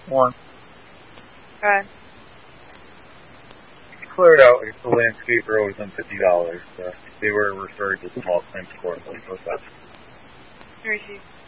One. Alright. Cleared out if the landscaper owes them $50. They were referred to small claims court. What's that? Here she